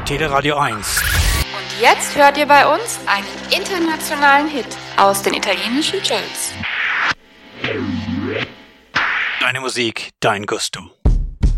Teleradio 1. Und jetzt hört ihr bei uns einen internationalen Hit aus den italienischen Charts. Deine Musik, dein Gusto.